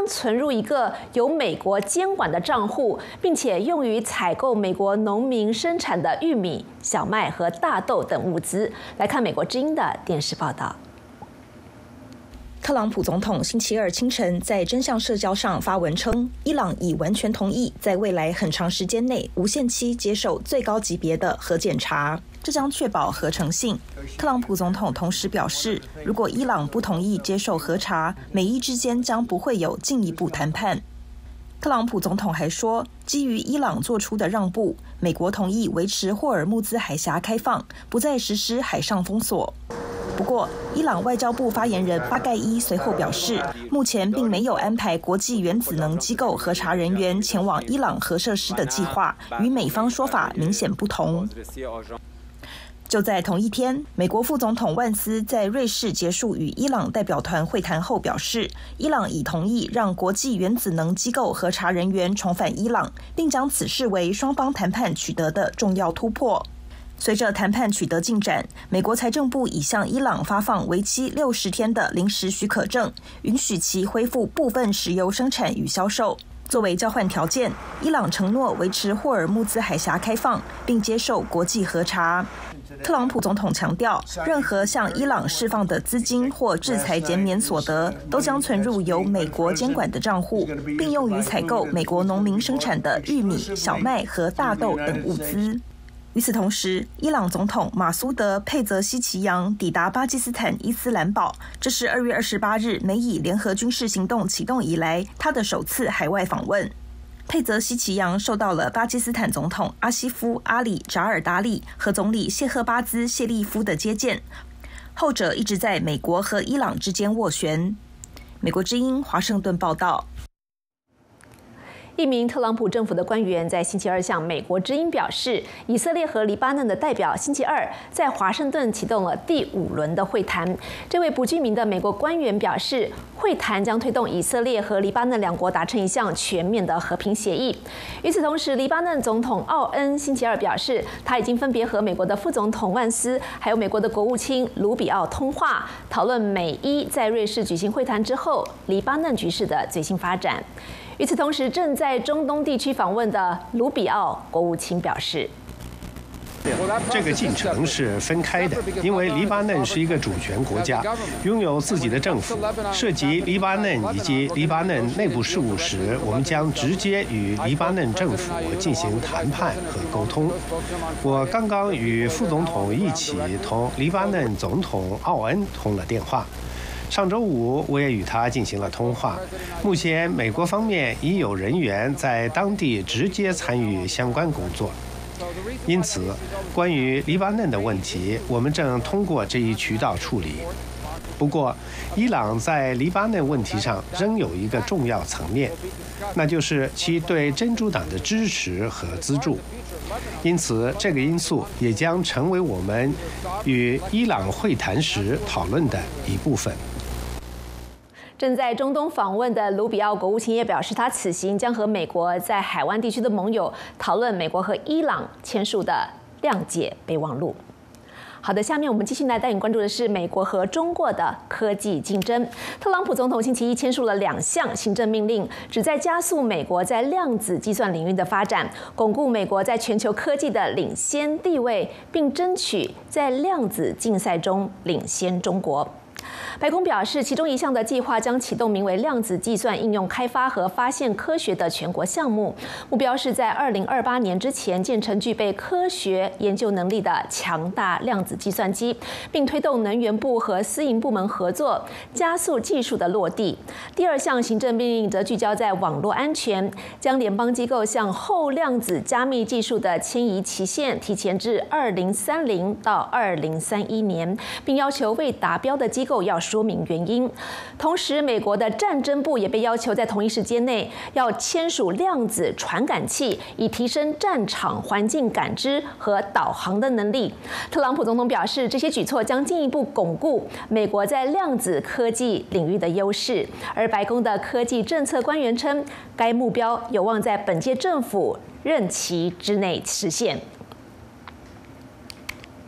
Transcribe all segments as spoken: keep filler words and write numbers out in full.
存入一个由美国监管的账户，并且用于采购美国农民生产的玉米、小麦和大豆等物资。来看美国之音的电视报道。 特朗普总统星期二清晨在真相社交上发文称，伊朗已完全同意在未来很长时间内无限期接受最高级别的核检查，这将确保合成性。特朗普总统同时表示，如果伊朗不同意接受核查，美伊之间将不会有进一步谈判。特朗普总统还说，基于伊朗做出的让步，美国同意维持霍尔木兹海峡开放，不再实施海上封锁。不过，伊朗外交部发言人巴盖伊随后表示，目前并没有安排国际原子能机构核查人员前往伊朗核设施的计划，与美方说法明显不同。就在同一天，美国副总统万斯在瑞士结束与伊朗代表团会谈后表示，伊朗已同意让国际原子能机构核查人员重返伊朗，并将此视为双方谈判取得的重要突破。随着谈判取得进展，美国财政部已向伊朗发放为期六十天的临时许可证，允许其恢复部分石油生产与销售。作为交换条件，伊朗承诺维持霍尔木兹海峡开放，并接受国际核查。特朗普总统强调，任何向伊朗释放的资金或制裁减免所得，都将存入由美国监管的账户，并用于采购美国农民生产的玉米、小麦和大豆等物资。与此同时，伊朗总统马苏德·佩泽西奇扬抵达巴基斯坦伊斯兰堡，这是二月二十八日美以联合军事行动启动以来他的首次海外访问。佩泽西奇扬受到了巴基斯坦总统阿西夫·阿里·扎尔达利和总理谢赫巴兹·谢利夫的接见，后者一直在美国和伊朗之间斡旋。美国之音华盛顿报道。 一名特朗普政府的官员在星期二向美国之音表示，以色列和黎巴嫩的代表星期二在华盛顿启动了第五轮的会谈。这位不具名的美国官员表示，会谈将推动以色列和黎巴嫩两国达成一项全面的和平协议。与此同时，黎巴嫩总统奥恩星期二表示，他已经分别和美国的副总统万斯还有美国的国务卿卢比奥通话，讨论美伊在瑞士举行会谈之后黎巴嫩局势的最新发展。与此同时，正在中东地区访问的卢比奥国务卿表示， 这个进程是分开的，因为黎巴嫩是一个主权国家，拥有自己的政府。涉及黎巴嫩以及黎巴嫩内部事务时，我们将直接与黎巴嫩政府进行谈判和沟通。我刚刚与副总统一起同黎巴嫩总统奥恩通了电话。上周五，我也与他进行了通话。目前，美国方面已有人员在当地直接参与相关工作。因此，关于黎巴嫩的问题，我们正通过这一渠道处理。不过，伊朗在黎巴嫩问题上仍有一个重要层面，那就是其对真主党的支持和资助。因此，这个因素也将成为我们与伊朗会谈时讨论的一部分。 正在中东访问的卢比奥国务卿也表示，他此行将和美国在海湾地区的盟友讨论美国和伊朗签署的谅解备忘录。好的，下面我们继续来带你关注的是美国和中国的科技竞争。特朗普总统星期一签署了两项行政命令，旨在加速美国在量子计算领域的发展，巩固美国在全球科技的领先地位，并争取在量子竞赛中领先中国。白宫表示，其中一项的计划将启动名为量子计算应用开发和发现科学的全国项目，目标是在二零二八年之前建成具备科学研究能力的强大量子计算机，并推动能源部和私营部门合作，加速技术的落地。第二项行政命令则聚焦在网络安全，将联邦机构向后量子加密技术的迁移期限提前至二零三零到二零三一年，并要求未达标的机构要说明原因。同时，美国的战争部也被要求在同一时间内要签署量子传感器，以提升战场环境感知和导航的能力。特朗普总统表示，这些举措将进一步巩固美国在量子科技领域的优势。而白宫的科技政策官员称，该目标有望在本届政府任期之内实现。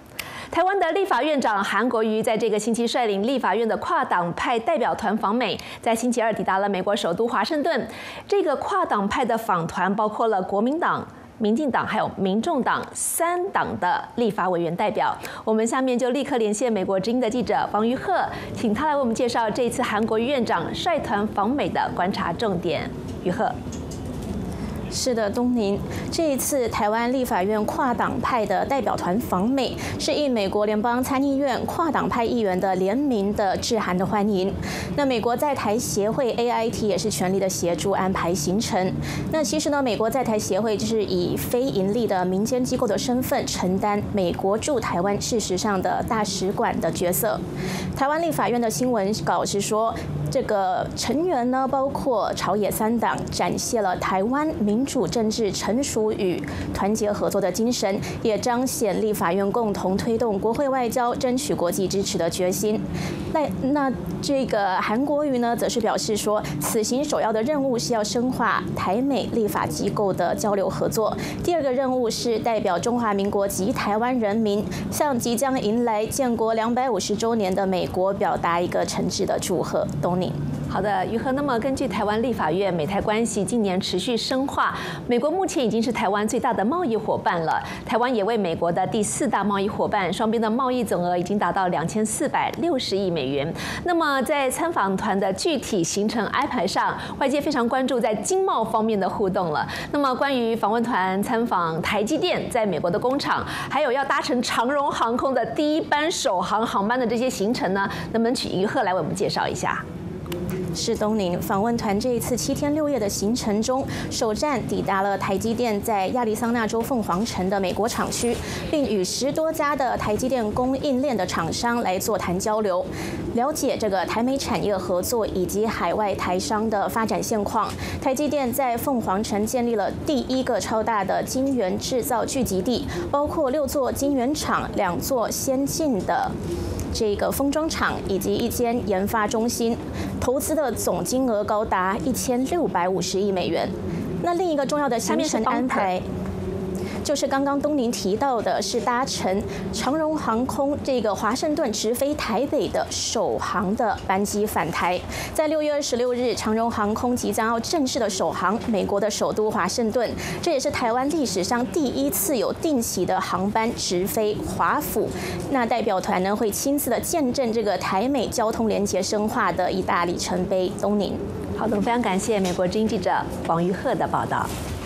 台湾的立法院长韩国瑜在这个星期率领立法院的跨党派代表团访美，在星期二抵达了美国首都华盛顿。这个跨党派的访团包括了国民党、民进党还有民众党三党的立法委员代表。我们下面就立刻连线美国之音的记者王于鹤，请他来为我们介绍这一次韩国瑜院长率团访美的观察重点。于鹤。 是的，东宁，这一次台湾立法院跨党派的代表团访美，是应美国联邦参议院跨党派议员的联名的致函的欢迎。那美国在台协会 A I T 也是全力的协助安排行程。那其实呢，美国在台协会就是以非盈利的民间机构的身份，承担美国驻台湾事实上的大使馆的角色。台湾立法院的新闻稿是说，这个成员呢，包括朝野三党，展现了台湾民主政治成熟与团结合作的精神，也彰显立法院共同推动国会外交、争取国际支持的决心。那那这个韩国瑜呢，则是表示说，此行首要的任务是要深化台美立法机构的交流合作。第二个任务是代表中华民国及台湾人民，向即将迎来建国两百五十周年的美国表达一个诚挚的祝贺。东宁。 好的，于和。那么根据台湾立法院，美台关系近年持续深化，美国目前已经是台湾最大的贸易伙伴了。台湾也为美国的第四大贸易伙伴，双边的贸易总额已经达到两千四百六十亿美元。那么在参访团的具体行程安排上，外界非常关注在经贸方面的互动了。那么关于访问团参访台积电在美国的工厂，还有要搭乘长荣航空的第一班首航航班的这些行程呢，能不能请于鹤来为我们介绍一下？ 是东宁访问团这一次七天六夜的行程中，首站抵达了台积电在亚利桑那州凤凰城的美国厂区，并与十多家的台积电供应链的厂商来座谈交流，了解这个台美产业合作以及海外台商的发展现况。台积电在凤凰城建立了第一个超大的晶圆制造聚集地，包括六座晶圆厂、两座先进的这个封装厂以及一间研发中心，投资的总金额高达一千六百五十亿美元。那另一个重要的行程安排，就是刚刚东宁提到的，是搭乘长荣航空这个华盛顿直飞台北的首航的班机返台。在六月二十六日，长荣航空即将要正式的首航美国的首都华盛顿，这也是台湾历史上第一次有定期的航班直飞华府。那代表团呢，会亲自的见证这个台美交通连结深化的一大里程碑。东宁。 好的，非常感谢美国之音记者王于鹤的报道。